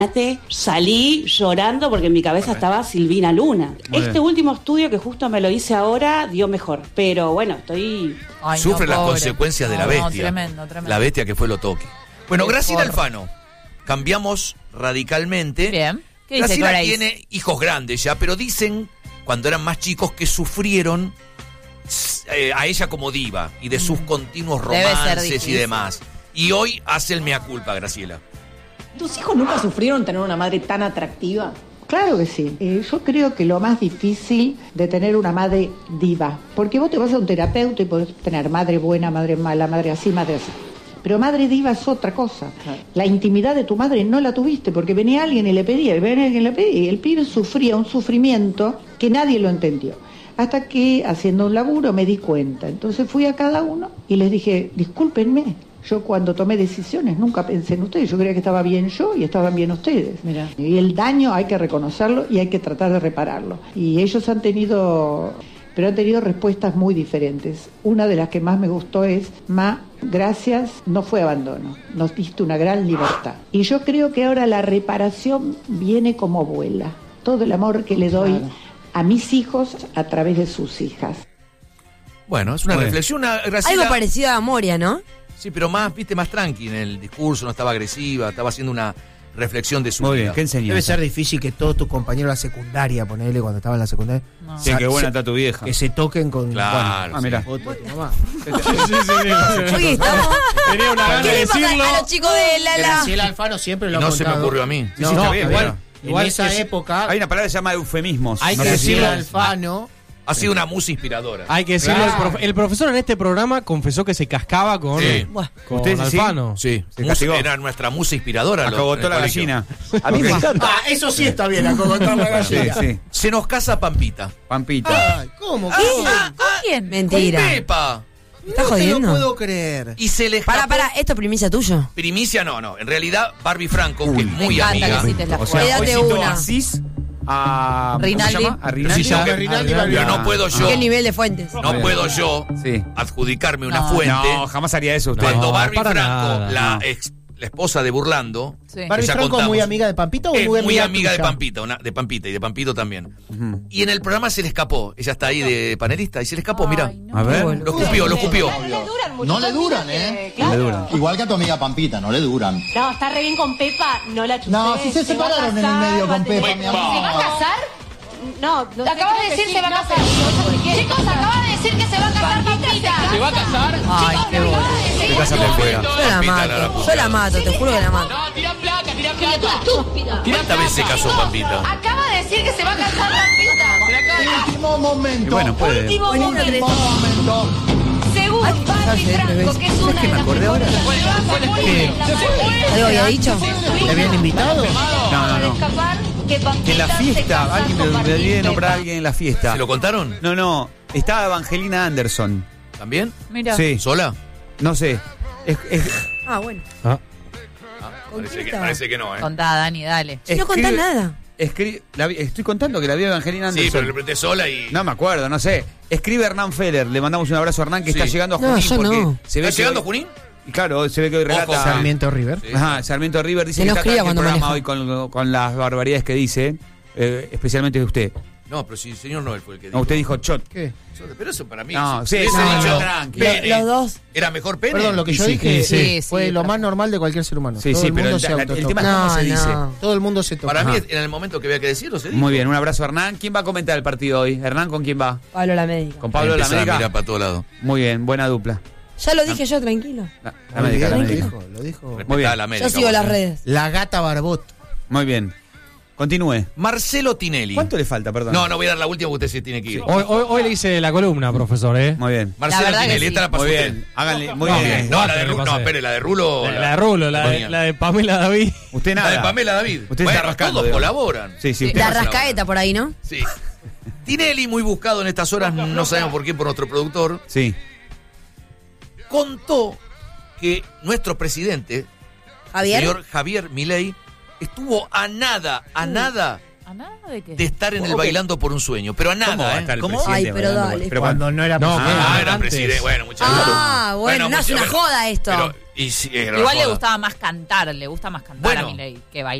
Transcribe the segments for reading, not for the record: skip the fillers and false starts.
Salí llorando porque en mi cabeza estaba Silvina Luna. Este último estudio que justo me lo hice ahora dio mejor, pero bueno, estoy... Sufre las consecuencias de la bestia. Tremendo. La bestia que fue lo toque. Bueno, Graciela Alfano, cambiamos radicalmente. Bien. ¿Qué dice Graciela Grace? tiene hijos grandes ya, pero dicen, cuando eran más chicos, que sufrieron a ella como diva y de sus continuos Debe ser romances y difícil. demás. Y hoy hace el mea culpa, Graciela. ¿Tus hijos nunca sufrieron tener una madre tan atractiva? Claro que sí. Yo creo que lo más difícil de tener una madre diva, porque vos te vas a un terapeuta y podés tener madre buena, madre mala, madre así, madre así. Pero madre diva es otra cosa. La intimidad de tu madre no la tuviste porque venía alguien y le pedía, y el pibe sufría un sufrimiento que nadie lo entendió. Hasta que haciendo un laburo me di cuenta. Entonces fui a cada uno y les dije, discúlpenme. Yo cuando tomé decisiones nunca pensé en ustedes, yo creía que estaba bien yo y estaban bien ustedes. Mirá. Y el daño hay que reconocerlo y hay que tratar de repararlo. Y ellos han tenido respuestas muy diferentes. Una de las que más me gustó es, Ma, gracias, no fue abandono, nos diste una gran libertad. Y yo creo que ahora la reparación viene como abuela. Todo el amor que le doy a mis hijos a través de sus hijas. Bueno, es una reflexión. Graciela, Algo parecido a Moria, ¿no? Sí, pero más tranqui en el discurso, no estaba agresiva, estaba haciendo una reflexión de su Muy vida. bien, ¿qué enseñanza? Debe ser difícil que todos tus compañeros de la secundaria, ponele, cuando estaban en la secundaria. No. Sí, qué buena está tu vieja. Que se toquen con. Claro, Ah, mira. Fotos de tu mamá. Oye, estamos... Tenía una gana ¿Qué de le pasa decirlo. a los chicos de la... Graciela Alfano siempre lo ha no se me contado. ocurrió a mí. Sí, sí, está bien, igual, pero en esa época hay una palabra que se llama eufemismos. hay No que sé si decirle a era- Alfano. Ha sido una musa inspiradora. Hay que decirlo, Claro. el profesor en este programa confesó que se cascaba con, Sí. con ¿Ustedes sí? Alfano. Sí, Se castigó. era nuestra musa inspiradora. Acogotó la gallina. A mí me encanta. Ah, eso sí está bien, acogotar la Sí, gallina. sí. Se nos casa Pampita. Pampita. Ay, ¿cómo? ¿Qué? ¿Con quién? Mentira. Con Pepa. ¿Me estás No te lo jodiendo? puedo creer. Y se le escapó. Para, ¿esto es primicia tuyo? Primicia no. En realidad, Barbie Franco, que es Me muy encanta amiga. que cites la O sea, Quédate hoy citó una. a Cis, a... Rinaldi. ¿Cómo se llama? A Rinaldi. Sí, ya. Rinaldi, Pero no puedo yo. ¿Qué nivel de fuentes? No puedo yo Sí. adjudicarme una No. fuente. No, jamás haría eso usted. Cuando No, Barbie para Franco, nada. la esposa de Burlando, Sí. ¿Barbie ya Franco contamos. muy amiga de Pampita o es muy amiga de tuya? Pampita, de Pampita y de Pampito también. Y en el programa se le escapó. Ella está ahí de panelista y se le escapó, mira. Ay, no. A ver. Lo escupió. No le duran, ¿eh? Le duran. Igual que a tu amiga Pampita, no le duran. No, está re bien con Pepa, no la chusé. No, si se separaron en el medio con Pepa, mi amor. ¿Se va a casar? No, no Acaba de decir se va a casar. Chicos, acaba de decir que se va a casar Pampita. ¿Se va a casar? Ay, qué bueno. Te casaste afuera. Yo la mato, yo la mato, te juro que la mato. No, tira placa, tira Tú placa. estúpida. ¿Cuántas veces se casó Pampita? Acaba de decir que se va a casar Pampita. Último momento. Y bueno, puede. Último momento. Último momento. Según Barbie Franco, que es una de las acordé ahora? ¿Algo había dicho? ¿Le habían invitado? No, no. escapar que Pampita Que en la se fiesta, casa alguien con me Barbie olvidé de Pepa. nombrar a alguien en la fiesta. ¿Se lo contaron? No, estaba Evangelina Anderson. ¿También? Mira. Sí, ¿Sola? no sé. Ah, bueno. Parece que no, ¿eh? Contá, Dani, dale. Si no contás nada. Estoy contando que la vi a Evangelina Sí, Anderson. pero le pregunté sola y... No me acuerdo, no sé. Escribe Hernán Feller, le mandamos un abrazo a Hernán que Sí. está llegando a No, Junín yo porque no. se ve ¿Está que llegando hoy- Junín? Y claro, se ve que hoy relata Ojo. Sarmiento River. Sí. Ajá, Sarmiento River dice Se que nos está acá cría en el cuando programa maneja. hoy con las barbaridades que dice, especialmente de usted. No, pero si el señor Noel fue el que dijo. No, usted dijo chot. ¿Qué? Pero eso para mí... No, si sí, hubiese no, dicho tranqui. pene, Los dos. ¿era mejor pene? Perdón, lo que yo Sí, dije sí, fue sí, lo pero- más normal de cualquier ser humano. Sí, Todo sí, el pero mundo el se tema autotoca. es cómo se dice. No. Todo el mundo se toca. Para mí, Ajá. en el momento que había que decirlo, se dijo. Muy bien, un abrazo a Hernán. ¿Quién va a comentar el partido hoy? Hernán, ¿con quién va? Pablo la médica. ¿Con Pablo Empieza a Lamérica? mirar para todos lados. Muy bien, buena dupla. Ya lo dije yo, tranquilo. La médica, la Lo médica. dijo, lo dijo. Respetá bien. a la América, Yo sigo vos, las ¿eh? redes. La gata Barbot. Muy bien. Continúe. Marcelo Tinelli. ¿Cuánto le falta, perdón? No, voy a dar la última porque usted se tiene que ir. Hoy le hice la columna, profesor, ¿eh? Muy bien. Marcelo La verdad que Tinelli, sí. esta la pasó Muy usted. bien. Háganle, muy No, bien. bien. No, la de Rulo, Rulo. No, espere, la de Rulo. La de Rulo, la ponía. de Pamela David. Usted La nada. de Pamela David. Usted Bueno, está rascando. todos digamos. colaboran. Sí, sí. usted La no se la- rascaeta por ahí, ¿no? Sí. Tinelli, muy buscado en estas horas, no sabemos por qué, por nuestro productor, Sí. contó que nuestro presidente, Javier. el señor Javier Milei, estuvo a nada ¿A nada de qué? de estar en el Bailando por un Sueño. Pero a ¿Cómo va a nada, estar el ¿Cómo? presidente Ay, pero bailando? dale. Pero Cuando no era No, presidente. Ah, era antes. presidente. Bueno, muchachos. Ah, bueno, no es una joda esto. Pero, y sí, era una Igual le joda. gustaba más cantar, le gusta más cantar Bueno. a Milei que bailar.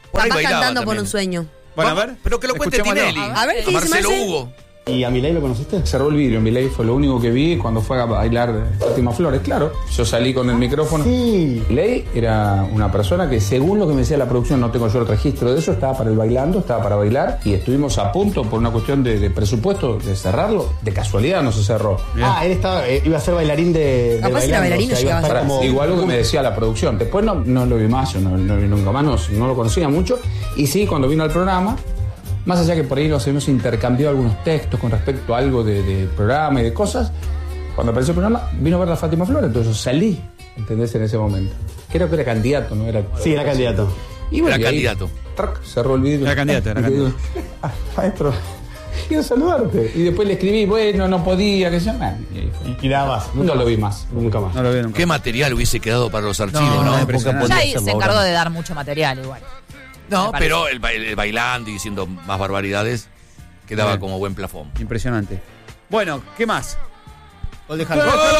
Por ahí Capaz bailaba cantando por también. un sueño. Bueno, a ver. Pero que lo cuente Escuchémoslo. Tinelli. A ver, ¿qué dice Marcelo Marce? Hugo. ¿Y a Milei lo conociste? Cerró el vidrio. Milei fue lo único que vi cuando fue a bailar de Fátima Flores. Claro, yo salí con el micrófono. Sí. Milei era una persona que, según lo que me decía la producción, no tengo yo el registro de eso, estaba para el bailando, estaba para bailar. Y estuvimos a punto, por una cuestión de presupuesto, de cerrarlo. De casualidad no se cerró. Él iba a ser bailarín de Capaz era bailarín, o sea, iba a llegaba estar a ser. como- Igual lo que me decía la producción. Después no lo vi más, yo no lo vi nunca más, no lo conocía mucho. Y sí, cuando vino al programa, más allá que por ahí nos hemos intercambiado algunos textos con respecto a algo de programa y de cosas, cuando apareció el programa, vino a ver a Fátima Flores, entonces yo salí, ¿entendés? En ese momento. Creo que era candidato, ¿no? Sí, era candidato. Y bueno, Era y ahí, candidato. trac, cerró el vidrio. Era candidato, era Y le digo, candidato. maestro, quiero saludarte. Y después le escribí, bueno, no podía, que se llama. Y nada más. No lo vi más. Nunca más. No lo vi nunca. ¿Qué material hubiese quedado para los archivos, no? impresionante. Ya ahí se encargó de dar mucho material igual. No, Me parece. pero el bailando y diciendo más barbaridades quedaba Bien. como buen plafón. Impresionante. Bueno, ¿qué más? Gol de ¡Gol! Haaland.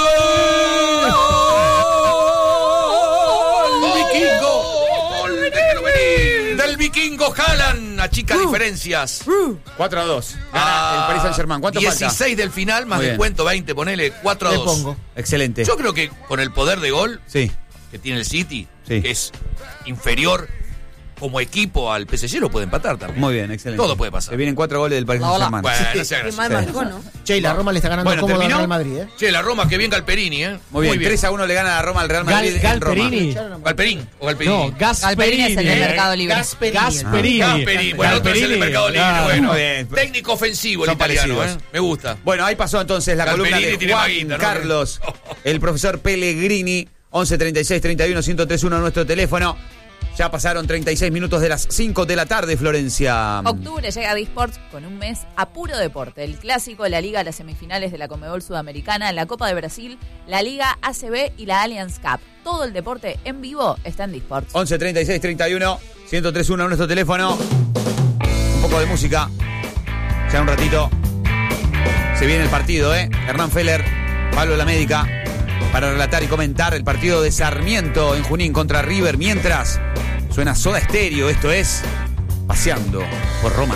¡Vikingo! ¡Gol! ¡Déjelo venir! Del Vikingo Haaland, achica diferencias. 4-2. Gana el Paris Saint-Germain. ¿Cuánto 16 falta? del final, más Muy bien. descuento 20, ponele 4-2. Le pongo. Excelente. Yo creo que con el poder de gol Sí. que tiene el City, Sí. que es inferior como equipo al PSG, lo puede empatar también. Muy bien, excelente. Todo puede pasar. Se vienen 4 goles del Paris Saint-Germain. Bueno, no sea Qué gracioso. mal marcó, ¿no? Che, y la Roma le está ganando Bueno, cómodo al ¿terminó? Real Madrid, Che, la Roma, que bien Galperini, ¿eh? Muy bien. 3-1 le gana la Roma al Real Madrid. en Roma. Galperini. Galperín o Galperini. No, Galperini es el de Gasperini. Mercado Libre. Gasperini. Gasperini. Bueno, otro es el de Mercado Libre. Claro. Bueno, Muy bien. técnico ofensivo el Son italiano, parecidos. Me gusta. Bueno, ahí pasó entonces la Galperini columna de tiene Juan más guita, ¿no? Carlos, el profesor Pellegrini, 11 36 31 1031 nuestro teléfono. Ya pasaron 36 minutos de las 5 de la tarde, Florencia. Octubre llega a Disports con un mes a puro deporte. El clásico, la Liga, las semifinales de la Conmebol Sudamericana, la Copa de Brasil, la Liga ACB y la Allianz Cup. Todo el deporte en vivo está en Disports. 11 36 31 1031 nuestro teléfono. Un poco de música. Ya un ratito. Se viene el partido, ¿eh? Hernán Feller, Pablo La Médica, para relatar y comentar el partido de Sarmiento en Junín contra River. Mientras suena Soda Stereo, esto es Paseando por Roma.